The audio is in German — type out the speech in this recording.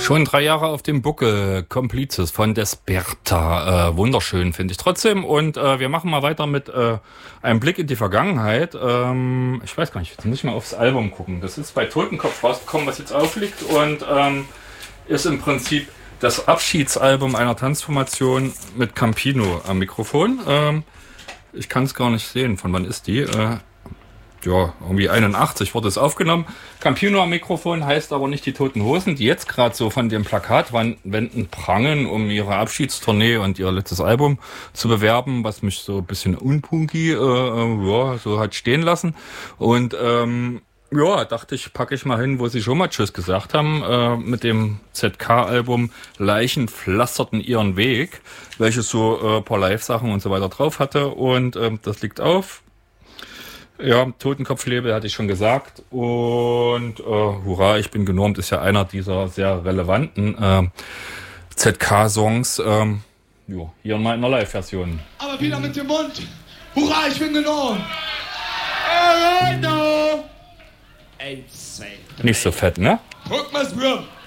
Schon 3 Jahre auf dem Buckel, Komplizes von Desperta. Wunderschön, finde ich trotzdem. Und wir machen mal weiter mit einem Blick in die Vergangenheit. Ich weiß gar nicht, jetzt muss ich mal aufs Album gucken. Das ist bei Totenkopf rausgekommen, was jetzt aufliegt. Und ist im Prinzip das Abschiedsalbum einer Tanzformation mit Campino am Mikrofon. Ich kann es gar nicht sehen, von wann ist die? Ja, irgendwie 81 wurde es aufgenommen. Campino am Mikrofon heißt aber nicht die Toten Hosen, die jetzt gerade so von den Plakatwänden prangen, um ihre Abschiedstournee und ihr letztes Album zu bewerben, was mich so ein bisschen unpunky so hat stehen lassen. Und ja, dachte ich, packe ich mal hin, wo sie schon mal Tschüss gesagt haben, mit dem ZK-Album Leichen pflasterten ihren Weg, welches so ein paar Live-Sachen und so weiter drauf hatte. Und das liegt auf. Ja, Totenkopflabel hatte ich schon gesagt. Und Hurra, ich bin genormt ist ja einer dieser sehr relevanten ZK-Songs. Hier mal in einer Live-Version. Aber wieder mit dem Mund. Hurra, ich bin genormt. Nicht so fett, ne? Guck mal, Swim.